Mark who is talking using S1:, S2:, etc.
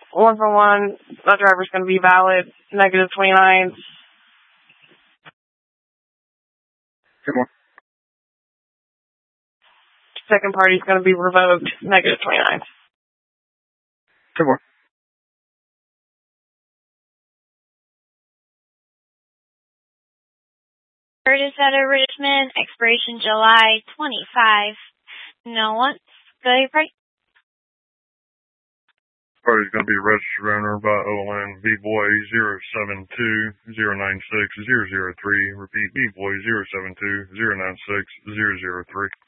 S1: 1-for-1, that driver's going to be valid, -29.
S2: 10-4.
S1: Second party's going to be revoked, -29.
S2: 10-4.
S3: Curtis out of Richmond, expiration July 25. No once. Go ahead, Frank.
S4: Party's going to be registered owner by OLN VBoy 072-096-003. Repeat, VBoy 072-096-003.